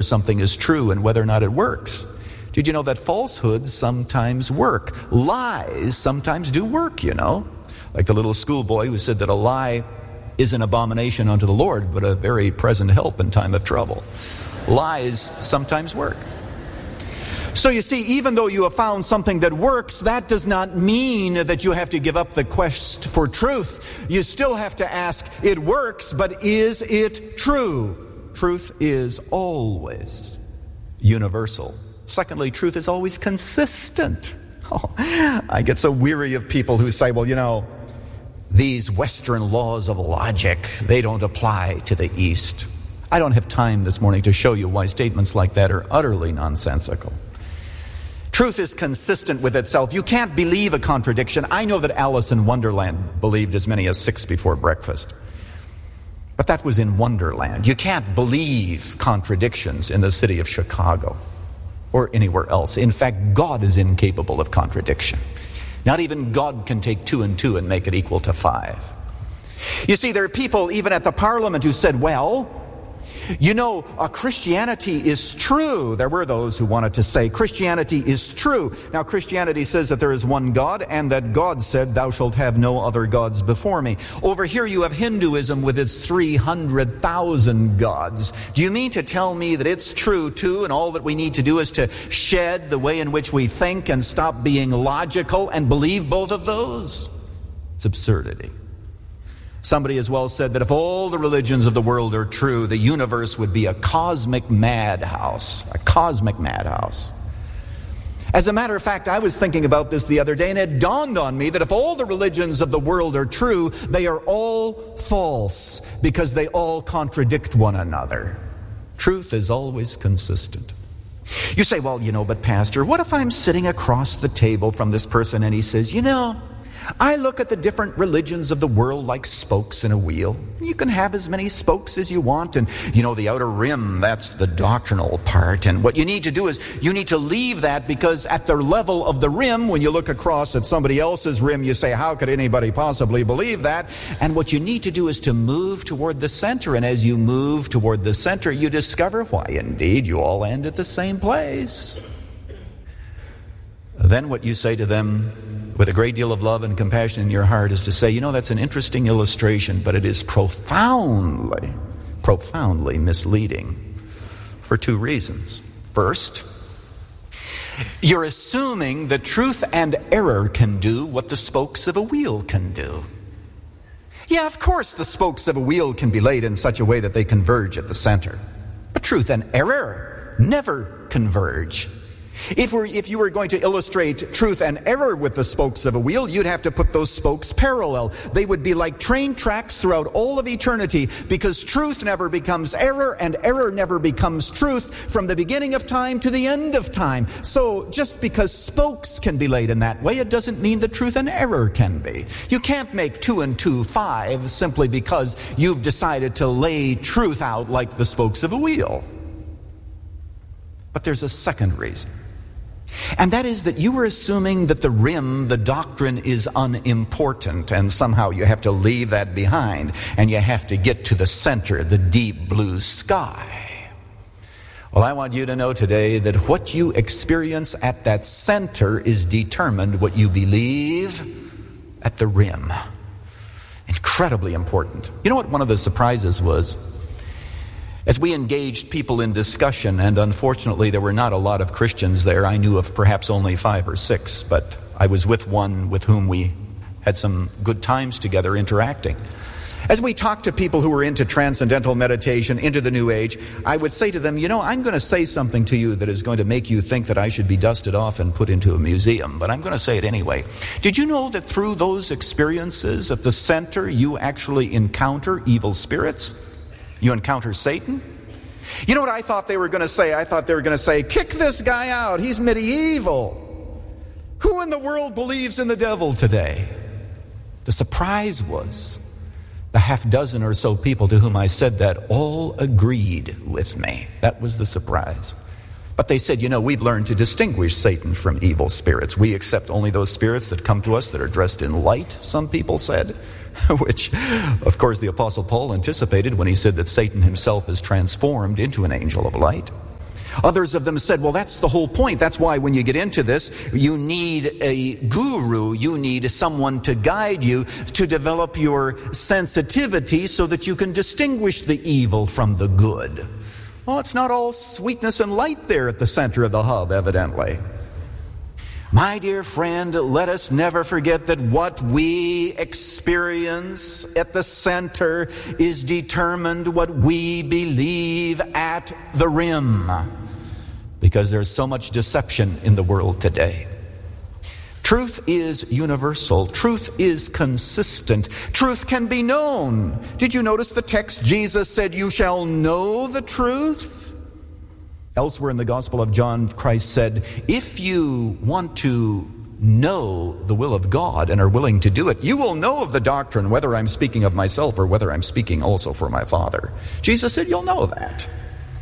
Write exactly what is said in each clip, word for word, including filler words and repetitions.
something is true and whether or not it works. Did you know that falsehoods sometimes work? Lies sometimes do work, you know. Like the little schoolboy who said that a lie is an abomination unto the Lord, but a very present help in time of trouble. Lies sometimes work. So you see, even though you have found something that works, that does not mean that you have to give up the quest for truth. You still have to ask, it works, but is it true? Truth is always universal. Secondly, truth is always consistent. Oh, I get so weary of people who say, well, you know, these Western laws of logic, they don't apply to the East. I don't have time this morning to show you why statements like that are utterly nonsensical. Truth is consistent with itself. You can't believe a contradiction. I know that Alice in Wonderland believed as many as six before breakfast. But that was in Wonderland. You can't believe contradictions in the city of Chicago or anywhere else. In fact, God is incapable of contradiction. Not even God can take two and two and make it equal to five. You see, there are people even at the Parliament who said, well, you know, uh, Christianity is true. There were those who wanted to say Christianity is true. Now, Christianity says that there is one God and that God said, thou shalt have no other gods before me. Over here you have Hinduism with its three hundred thousand gods. Do you mean to tell me that it's true too, and all that we need to do is to shed the way in which we think and stop being logical and believe both of those? It's absurdity. Somebody as well said that if all the religions of the world are true, the universe would be a cosmic madhouse. A cosmic madhouse. As a matter of fact, I was thinking about this the other day, and it dawned on me that if all the religions of the world are true, they are all false because they all contradict one another. Truth is always consistent. You say, well, you know, but Pastor, what if I'm sitting across the table from this person and he says, you know, I look at the different religions of the world like spokes in a wheel. You can have as many spokes as you want, and you know, the outer rim, that's the doctrinal part. And what you need to do is you need to leave that, because at the level of the rim, when you look across at somebody else's rim, you say, how could anybody possibly believe that? And what you need to do is to move toward the center. And as you move toward the center, you discover why indeed you all end at the same place. Then what you say to them with a great deal of love and compassion in your heart is to say, you know, that's an interesting illustration, but it is profoundly, profoundly misleading for two reasons. First, you're assuming that truth and error can do what the spokes of a wheel can do. Yeah, of course the spokes of a wheel can be laid in such a way that they converge at the center. But truth and error never converge. If, we're, if you were going to illustrate truth and error with the spokes of a wheel, you'd have to put those spokes parallel. They would be like train tracks throughout all of eternity, because truth never becomes error and error never becomes truth from the beginning of time to the end of time. So just because spokes can be laid in that way, it doesn't mean that truth and error can be. You can't make two and two five simply because you've decided to lay truth out like the spokes of a wheel. But there's a second reason. And that is that you were assuming that the rim, the doctrine, is unimportant, and somehow you have to leave that behind, and you have to get to the center, the deep blue sky. Well, I want you to know today that what you experience at that center is determined what you believe at the rim. Incredibly important. You know what one of the surprises was? As we engaged people in discussion, and unfortunately there were not a lot of Christians there. I knew of perhaps only five or six, but I was with one with whom we had some good times together interacting. As we talked to people who were into transcendental meditation, into the New Age, I would say to them, you know, I'm going to say something to you that is going to make you think that I should be dusted off and put into a museum, but I'm going to say it anyway. Did you know that through those experiences at the center, you actually encounter evil spirits? You encounter Satan? You know what I thought they were going to say? I thought they were going to say, kick this guy out. He's medieval. Who in the world believes in the devil today? The surprise was the half dozen or so people to whom I said that all agreed with me. That was the surprise. But they said, you know, we've learned to distinguish Satan from evil spirits. We accept only those spirits that come to us that are dressed in light, some people said. Which, of course, the Apostle Paul anticipated when he said that Satan himself is transformed into an angel of light. Others of them said, well, that's the whole point. That's why when you get into this, you need a guru. You need someone to guide you to develop your sensitivity so that you can distinguish the evil from the good. Well, it's not all sweetness and light there at the center of the hub, evidently. My dear friend, let us never forget that what we experience at the center is determined what we believe at the rim. Because there's so much deception in the world today. Truth is universal. Truth is consistent. Truth can be known. Did you notice the text? Jesus said, "You shall know the truth." Elsewhere in the Gospel of John, Christ said, if you want to know the will of God and are willing to do it, you will know of the doctrine, whether I'm speaking of myself or whether I'm speaking also for my Father. Jesus said, you'll know that.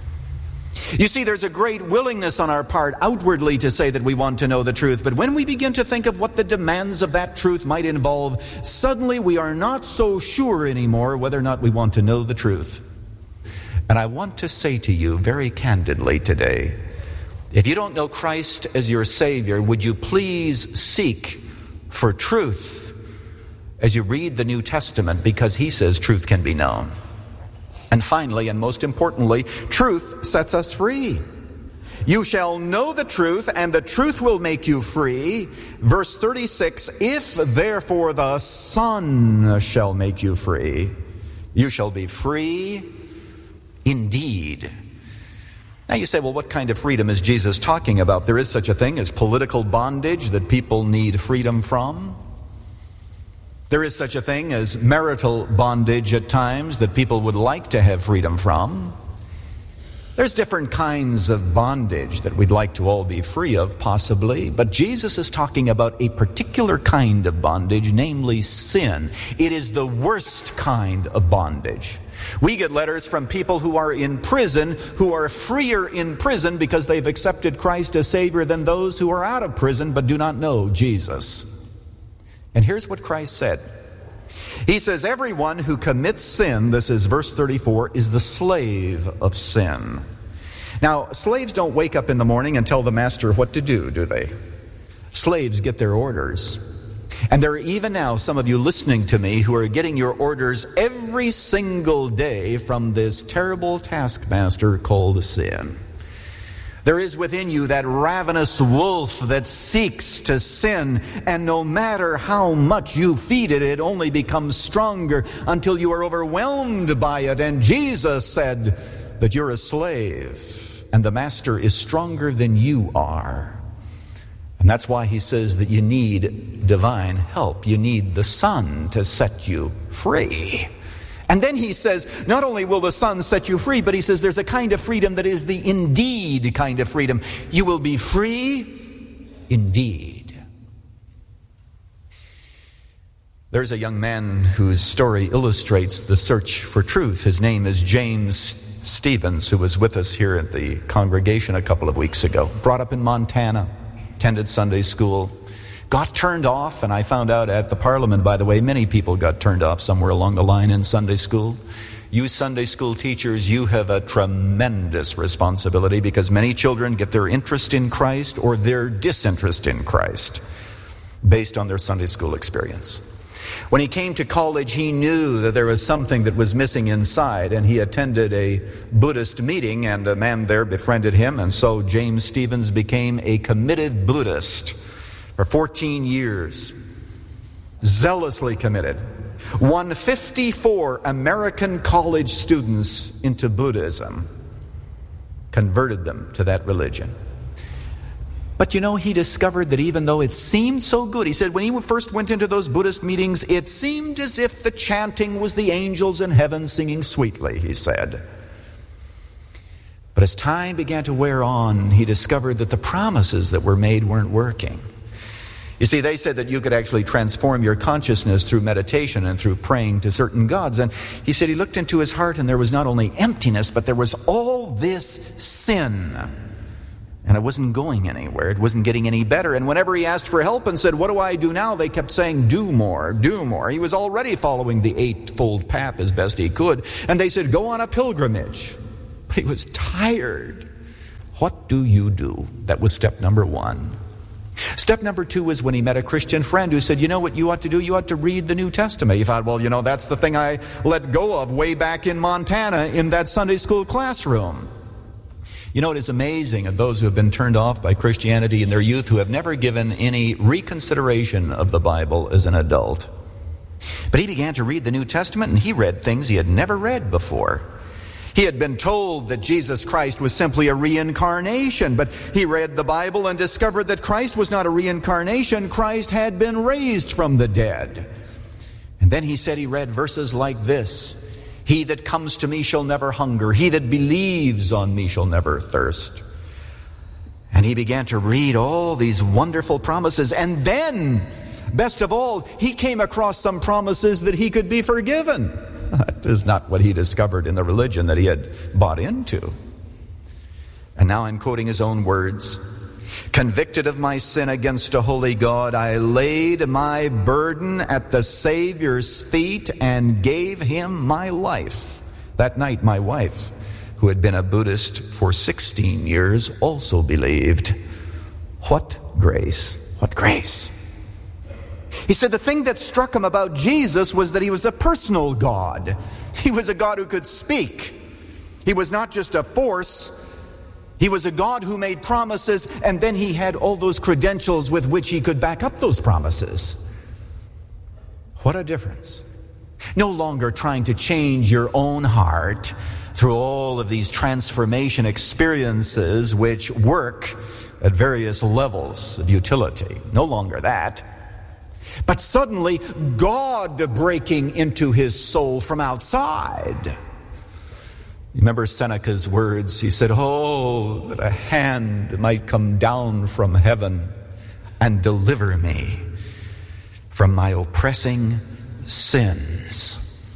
You see, there's a great willingness on our part outwardly to say that we want to know the truth, but when we begin to think of what the demands of that truth might involve, suddenly we are not so sure anymore whether or not we want to know the truth. And I want to say to you very candidly today, if you don't know Christ as your Savior, would you please seek for truth as you read the New Testament, because He says truth can be known. And finally, and most importantly, truth sets us free. You shall know the truth, and the truth will make you free. Verse thirty-six, if therefore the Son shall make you free, you shall be free indeed. Now you say, well, what kind of freedom is Jesus talking about? There is such a thing as political bondage that people need freedom from. There is such a thing as marital bondage at times that people would like to have freedom from. There's different kinds of bondage that we'd like to all be free of, possibly. But Jesus is talking about a particular kind of bondage, namely sin. It is the worst kind of bondage. We get letters from people who are in prison, who are freer in prison because they've accepted Christ as Savior than those who are out of prison but do not know Jesus. And here's what Christ said. He says, everyone who commits sin, this is verse thirty-four, is the slave of sin. Now, slaves don't wake up in the morning and tell the master what to do, do they? Slaves get their orders. And there are even now some of you listening to me who are getting your orders every single day from this terrible taskmaster called sin. There is within you that ravenous wolf that seeks to sin, and no matter how much you feed it, it only becomes stronger until you are overwhelmed by it. And Jesus said that you're a slave, and the master is stronger than you are. And that's why he says that you need divine help. You need the Son to set you free. And then he says, not only will the Son set you free, but he says there's a kind of freedom that is the indeed kind of freedom. You will be free indeed. There's a young man whose story illustrates the search for truth. His name is James Stevens, who was with us here at the congregation a couple of weeks ago. Brought up in Montana, attended Sunday school. Got turned off, and I found out at the Parliament, by the way, many people got turned off somewhere along the line in Sunday school. You Sunday school teachers, you have a tremendous responsibility because many children get their interest in Christ or their disinterest in Christ based on their Sunday school experience. When he came to college, he knew that there was something that was missing inside, and he attended a Buddhist meeting, and a man there befriended him, and so James Stevens became a committed Buddhist. For fourteen years, zealously committed, won fifty-four American college students into Buddhism, converted them to that religion. But you know, he discovered that even though it seemed so good, he said when he first went into those Buddhist meetings, it seemed as if the chanting was the angels in heaven singing sweetly, he said. But as time began to wear on, he discovered that the promises that were made weren't working. You see, they said that you could actually transform your consciousness through meditation and through praying to certain gods. And he said he looked into his heart and there was not only emptiness, but there was all this sin. And it wasn't going anywhere. It wasn't getting any better. And whenever he asked for help and said, what do I do now? They kept saying, do more, do more. He was already following the eightfold path as best he could. And they said, go on a pilgrimage. But he was tired. What do you do? That was step number one. Step number two was when he met a Christian friend who said, you know what you ought to do? You ought to read the New Testament. He thought, well, you know, that's the thing I let go of way back in Montana in that Sunday school classroom. You know, it is amazing of those who have been turned off by Christianity in their youth who have never given any reconsideration of the Bible as an adult. But he began to read the New Testament and he read things he had never read before. He had been told that Jesus Christ was simply a reincarnation, but he read the Bible and discovered that Christ was not a reincarnation. Christ had been raised from the dead. And then he said he read verses like this: he that comes to me shall never hunger. He that believes on me shall never thirst. And he began to read all these wonderful promises. And then, best of all, he came across some promises that he could be forgiven. That is not what he discovered in the religion that he had bought into. And now I'm quoting his own words. Convicted of my sin against a holy God, I laid my burden at the Savior's feet and gave him my life. That night my wife, who had been a Buddhist for sixteen years, also believed. What grace, what grace. He said the thing that struck him about Jesus was that he was a personal God. He was a God who could speak. He was not just a force. He was a God who made promises, and then he had all those credentials with which he could back up those promises. What a difference. No longer trying to change your own heart through all of these transformation experiences which work at various levels of utility. No longer that. But suddenly, God breaking into his soul from outside. You remember Seneca's words? He said, oh, that a hand might come down from heaven and deliver me from my oppressing sins.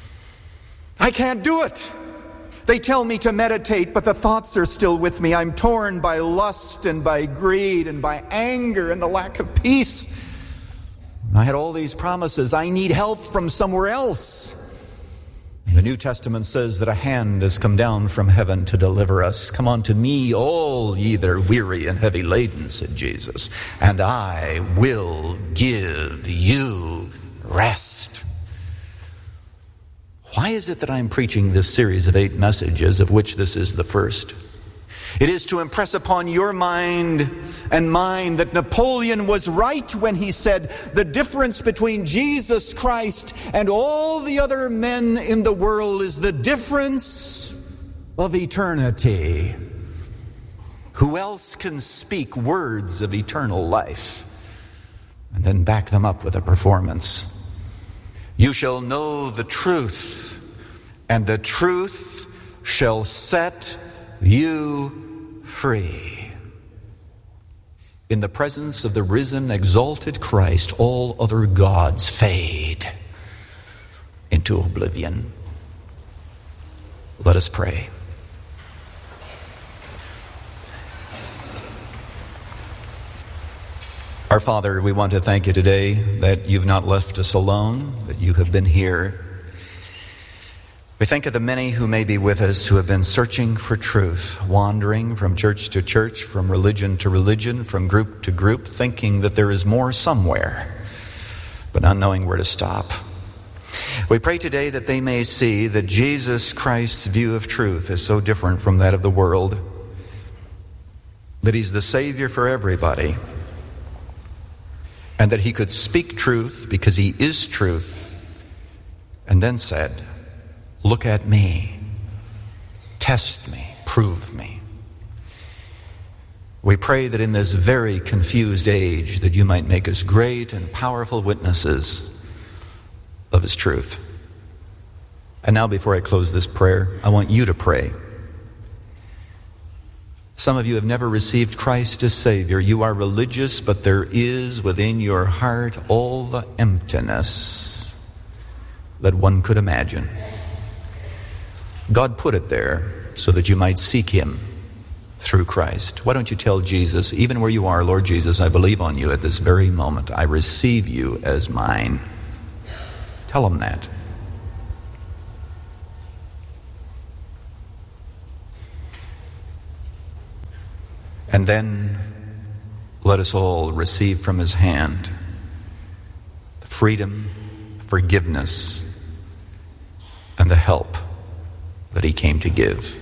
I can't do it. They tell me to meditate, but the thoughts are still with me. I'm torn by lust and by greed and by anger and the lack of peace. I had all these promises. I need help from somewhere else. The New Testament says that a hand has come down from heaven to deliver us. Come unto me, all ye that are weary and heavy laden, said Jesus, and I will give you rest. Why is it that I'm preaching this series of eight messages, of which this is the first? It is to impress upon your mind and mine that Napoleon was right when he said the difference between Jesus Christ and all the other men in the world is the difference of eternity. Who else can speak words of eternal life and then back them up with a performance? You shall know the truth, and the truth shall set you free. In the presence of the risen, exalted Christ, all other gods fade into oblivion. Let us pray. Our Father, we want to thank you today that you've not left us alone, that you have been here. We think of the many who may be with us who have been searching for truth, wandering from church to church, from religion to religion, from group to group, thinking that there is more somewhere, but not knowing where to stop. We pray today that they may see that Jesus Christ's view of truth is so different from that of the world, that he's the Savior for everybody, and that he could speak truth because he is truth, and then said, look at me, test me, prove me. We pray that in this very confused age that you might make us great and powerful witnesses of his truth. And now before I close this prayer, I want you to pray. Some of you have never received Christ as Savior. You are religious, but there is within your heart all the emptiness that one could imagine. God put it there so that you might seek him through Christ. Why don't you tell Jesus, even where you are, Lord Jesus, I believe on you at this very moment. I receive you as mine. Tell him that. And then let us all receive from his hand the freedom, forgiveness, and the help that he came to give.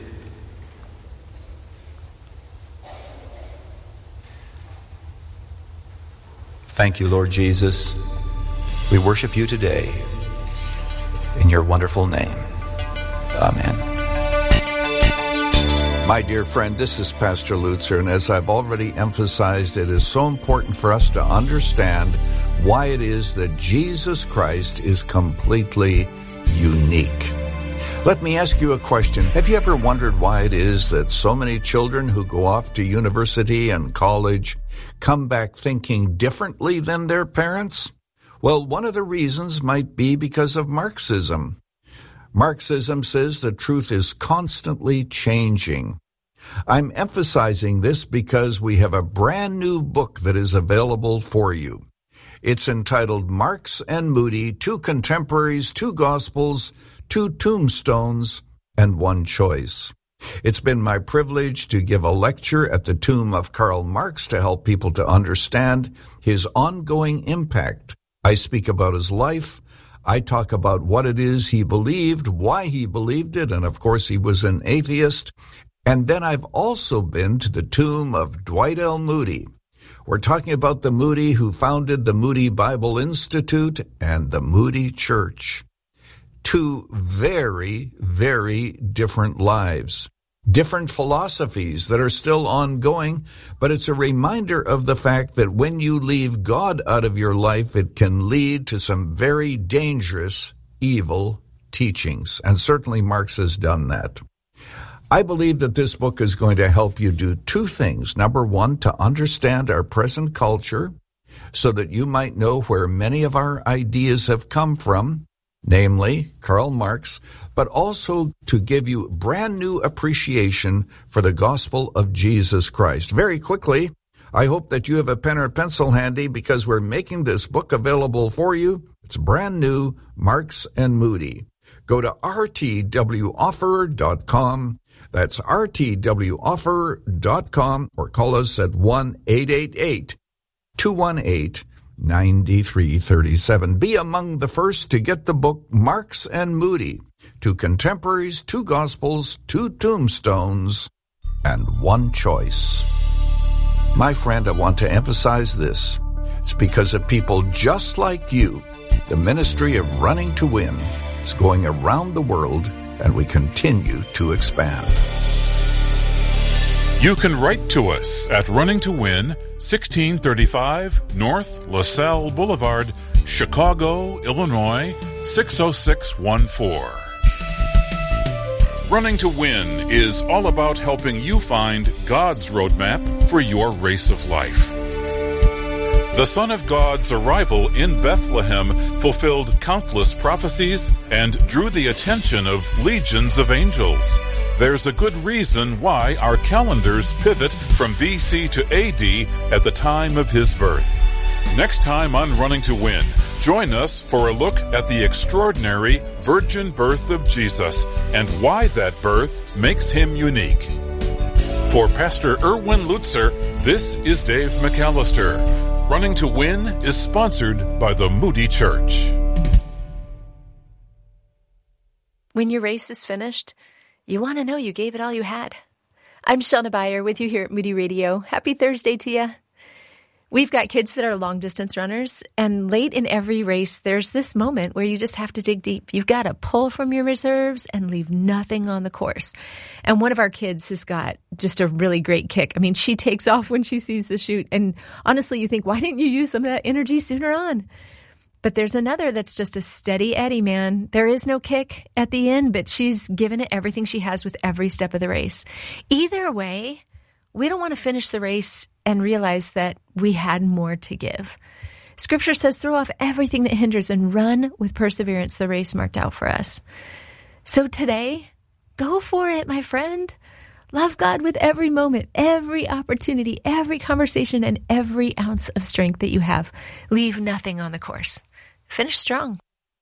Thank you, Lord Jesus. We worship you today in your wonderful name. Amen. My dear friend, this is Pastor Lutzer, and as I've already emphasized, it is so important for us to understand why it is that Jesus Christ is completely unique. Let me ask you a question. Have you ever wondered why it is that so many children who go off to university and college come back thinking differently than their parents? Well, one of the reasons might be because of Marxism. Marxism says the truth is constantly changing. I'm emphasizing this because we have a brand new book that is available for you. It's entitled Marx and Moody, Two Contemporaries, Two Gospels, Two Tombstones, and One Choice. It's been my privilege to give a lecture at the tomb of Karl Marx to help people to understand his ongoing impact. I speak about his life. I talk about what it is he believed, why he believed it, and of course he was an atheist. And then I've also been to the tomb of Dwight L. Moody. We're talking about the Moody who founded the Moody Bible Institute and the Moody Church. Two very, very different lives, different philosophies that are still ongoing, but it's a reminder of the fact that when you leave God out of your life, it can lead to some very dangerous, evil teachings. And certainly Marx has done that. I believe that this book is going to help you do two things. Number one, to understand our present culture so that you might know where many of our ideas have come from, namely Karl Marx, but also to give you brand new appreciation for the gospel of Jesus Christ. Very quickly, I hope that you have a pen or pencil handy because we're making this book available for you. It's brand new, Marx and Moody. Go to r t w offer dot com. That's r t w offer dot com or call us at one eight eight eight, two one eight, nine three three seven. Be among the first to get the book Marx and Moody, Two Contemporaries, Two Gospels, Two Tombstones, and One Choice. My friend, I want to emphasize this. It's because of people just like you. The ministry of Running to Win is going around the world, and we continue to expand. You can write to us at Running to Win, sixteen thirty-five North LaSalle Boulevard, Chicago, Illinois, six oh six one four. Running to Win is all about helping you find God's roadmap for your race of life. The Son of God's arrival in Bethlehem fulfilled countless prophecies and drew the attention of legions of angels. There's a good reason why our calendars pivot from B C to A D at the time of his birth. Next time on Running to Win, join us for a look at the extraordinary virgin birth of Jesus and why that birth makes him unique. For Pastor Erwin Lutzer, this is Dave McAllister. Running to Win is sponsored by the Moody Church. When your race is finished, you want to know you gave it all you had. I'm Shauna Beyer with you here at Moody Radio. Happy Thursday to you. We've got kids that are long-distance runners, and late in every race, there's this moment where you just have to dig deep. You've got to pull from your reserves and leave nothing on the course. And one of our kids has got just a really great kick. I mean, she takes off when she sees the chute, and honestly, you think, why didn't you use some of that energy sooner on? But there's another that's just a steady Eddie, man. There is no kick at the end, but she's given it everything she has with every step of the race. Either way, we don't want to finish the race and realize that we had more to give. Scripture says, throw off everything that hinders and run with perseverance the race marked out for us. So today, go for it, my friend. Love God with every moment, every opportunity, every conversation, and every ounce of strength that you have. Leave nothing on the course. Finish strong.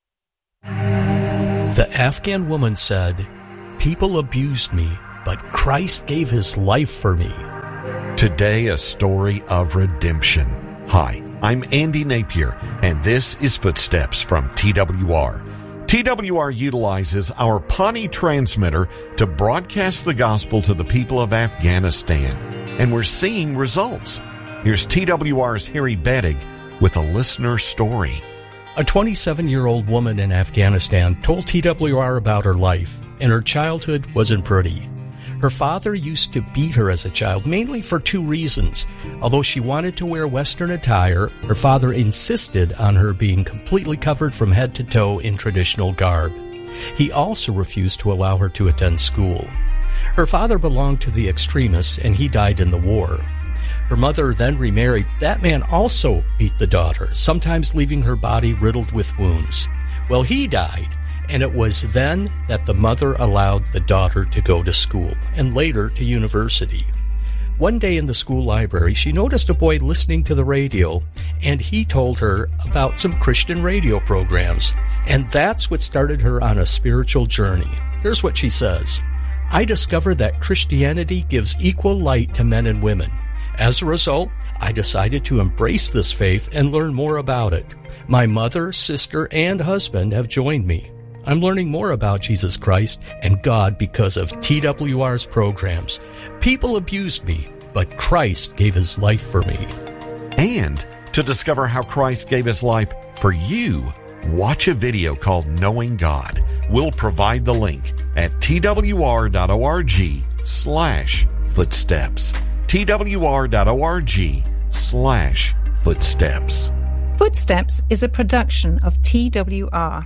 The Afghan woman said, "People abused me, but Christ gave his life for me." Today, a story of redemption. Hi, I'm Andy Napier, and this is Footsteps from T W R. T W R utilizes our Pawnee transmitter to broadcast the gospel to the people of Afghanistan, and we're seeing results. Here's T W R's Harry Bettig with a listener story. A twenty-seven-year-old woman in Afghanistan told T W R about her life, and her childhood wasn't pretty. Her father used to beat her as a child, mainly for two reasons. Although she wanted to wear Western attire, her father insisted on her being completely covered from head to toe in traditional garb. He also refused to allow her to attend school. Her father belonged to the extremists, and he died in the war. Her mother then remarried. That man also beat the daughter, sometimes leaving her body riddled with wounds. Well, he died. And it was then that the mother allowed the daughter to go to school, and later to university. One day in the school library, she noticed a boy listening to the radio, and he told her about some Christian radio programs. And that's what started her on a spiritual journey. Here's what she says. I discovered that Christianity gives equal light to men and women. As a result, I decided to embrace this faith and learn more about it. My mother, sister, and husband have joined me. I'm learning more about Jesus Christ and God because of T W R's programs. People abused me, but Christ gave his life for me. And to discover how Christ gave his life for you, watch a video called Knowing God. We'll provide the link at twr.org slash footsteps. twr.org slash footsteps. Footsteps is a production of T W R.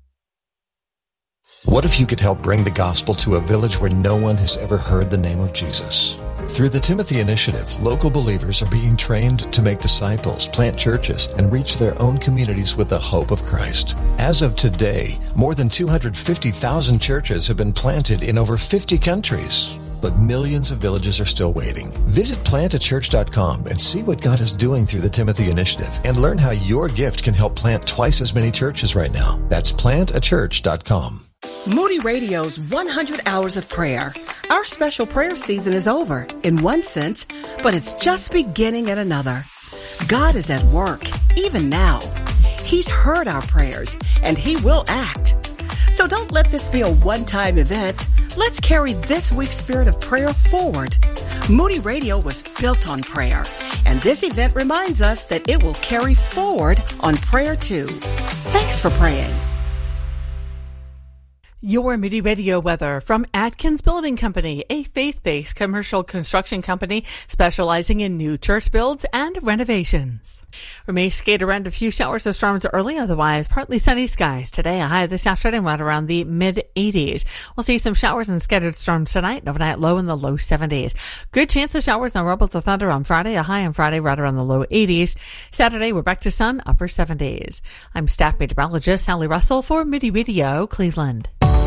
What if you could help bring the gospel to a village where no one has ever heard the name of Jesus? Through the Timothy Initiative, local believers are being trained to make disciples, plant churches, and reach their own communities with the hope of Christ. As of today, more than two hundred fifty thousand churches have been planted in over fifty countries. But millions of villages are still waiting. Visit plant a church dot com and see what God is doing through the Timothy Initiative and learn how your gift can help plant twice as many churches right now. That's plant a church dot com. Moody Radio's one hundred Hours of Prayer. Our special prayer season is over, in one sense, but it's just beginning in another. God is at work, even now. He's heard our prayers, and He will act. So don't let this be a one-time event. Let's carry this week's spirit of prayer forward. Moody Radio was built on prayer, and this event reminds us that it will carry forward on prayer too. Thanks for praying. Your Moody Radio weather from Atkins Building Company, a faith-based commercial construction company specializing in new church builds and renovations. We may skate around a few showers or storms early, otherwise partly sunny skies. Today, a high this afternoon right around the mid eighties. We'll see some showers and scattered storms tonight, overnight low in the low seventies. Good chance of showers and rumble to thunder on Friday, a high on Friday right around the low eighties. Saturday, we're back to sun, upper seventies. I'm staff meteorologist Sally Russell for Moody Radio, Cleveland.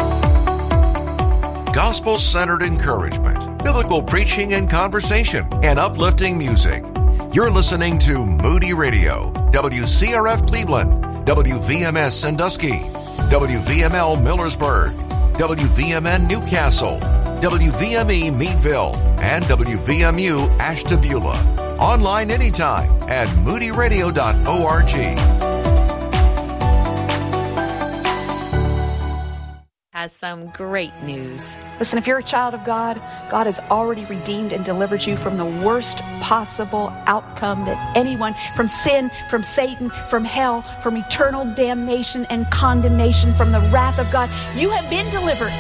Gospel-centered encouragement, biblical preaching and conversation, and uplifting music. You're listening to Moody Radio, W C R F Cleveland, W V M S Sandusky, W V M L Millersburg, W V M N Newcastle, W V M E Meadville, and W V M U Ashtabula. Online anytime at moody radio dot org. Has some great news. Listen, if you're a child of God, God has already redeemed and delivered you from the worst possible outcome that anyone, from sin, from Satan, from hell, from eternal damnation and condemnation, from the wrath of God. You have been delivered.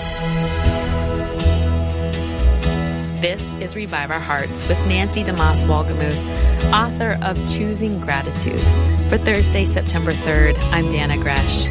This is Revive Our Hearts with Nancy DeMoss Wolgemuth, author of Choosing Gratitude. For Thursday, September third, I'm Dana Gresh.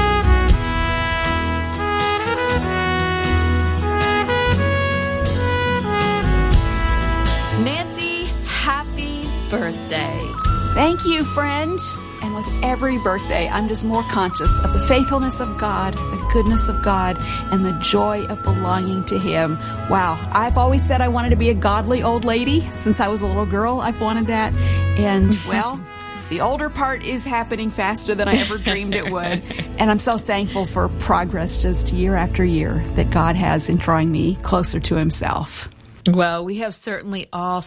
Nancy, happy birthday. Thank you, friend. And with every birthday, I'm just more conscious of the faithfulness of God, the goodness of God, and the joy of belonging to Him. Wow. I've always said I wanted to be a godly old lady. Since I was a little girl, I've wanted that. And, well, the older part is happening faster than I ever dreamed it would. And I'm so thankful for progress just year after year that God has in drawing me closer to Himself. Well, we have certainly all